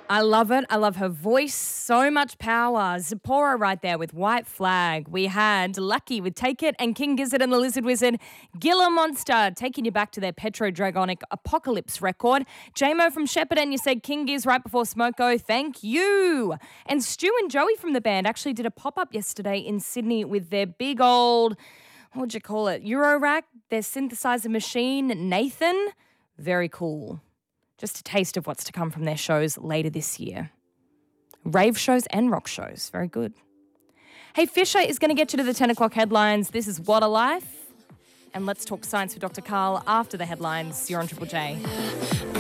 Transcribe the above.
I love it. I love her voice. So much power. Zipporah right there with White Flag. We had Lucky with Take It and King Gizzard and the Lizard Wizard. Gila Monster taking you back to their Petro Dragonic Apocalypse record. JMO from Shepparton, you said King Giz right before Smoko. Thank you. And Stu and Joey from the band actually did a pop-up yesterday in Sydney with their big old, what would you call it, Eurorack, their synthesizer machine, Nathan. Very cool. Just a taste of what's to come from their shows later this year. Rave shows and rock shows. Very good. Hey, Fisher is going to get you to the 10 o'clock headlines. This is What a Life. And let's talk science with Dr. Karl after the headlines. You're on Triple J.